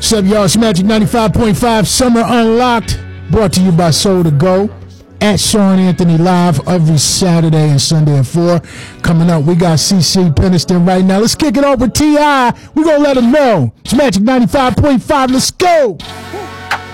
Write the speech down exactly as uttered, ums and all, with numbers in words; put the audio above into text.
What's up, y'all? It's Magic ninety-five point five Summer Unlocked, brought to you by Soul to Go. At Sean Anthony Live every Saturday and Sunday at four. Coming up, we got C C Peniston right now. Let's kick it over with T I. We're going to let him know. It's Magic ninety-five point five. Let's go.